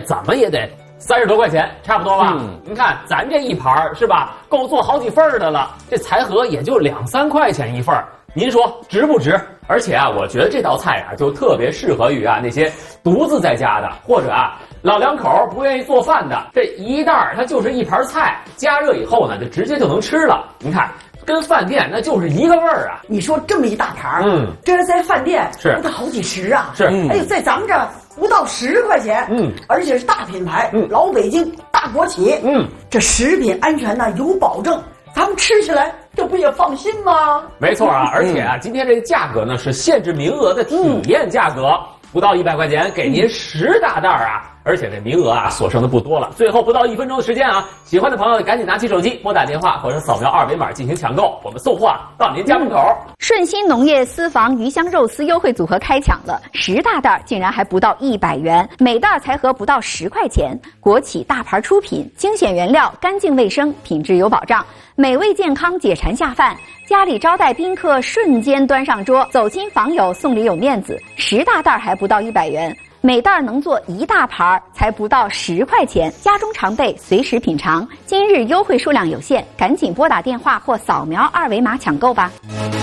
怎么也得30多块钱，差不多吧？您看咱这一盘是吧，够做好几份的了，这财盒也就2、3块钱一份，您说值不值？而且啊，我觉得这道菜啊，就特别适合于啊那些独自在家的，或者啊老两口不愿意做饭的，这一袋它就是一盘菜，加热以后呢，就直接就能吃了。您看。跟饭店那就是一个味儿啊！ 你说这么一大盘这要在饭店是得好几十啊！ 是， 哎呦，在咱们这儿不到10块钱，而且是大品牌，老北京大国企，这食品安全呢有保证，咱们吃起来这不也放心吗？ 没错啊，而且啊，今天这个价格呢是限制名额的体验价格，不到100块钱给您10大袋啊！而且这名额啊，所剩的不多了。最后不到1分钟的时间啊，喜欢的朋友赶紧拿起手机拨打电话或者扫描2维码进行抢购，我们送货到您家门口。 顺鑫农业私房鱼香肉丝优惠组合开抢了，10大袋竟然还不到100元，每袋财盒不到10块钱。国企大牌出品，精选原料，干净卫生，品质有保障，美味健康，解馋下饭。家里招待宾客，瞬间端上桌，走亲访友送礼有面子，10大袋还不到100元。每袋能做1大盘，才不到10块钱，家中常备，随时品尝。今日优惠数量有限，赶紧拨打电话或扫描2维码抢购吧。